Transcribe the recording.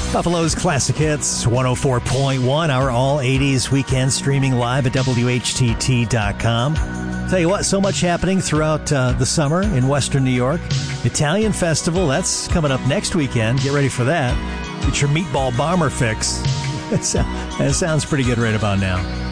Buffalo's Classic Hits, 104.1, our all-80s weekend, streaming live at WHTT.com. Tell you what, so much happening throughout the summer in Western New York. Italian Festival, that's coming up next weekend. Get ready for that. Get your meatball bomber fix. That sounds pretty good right about now.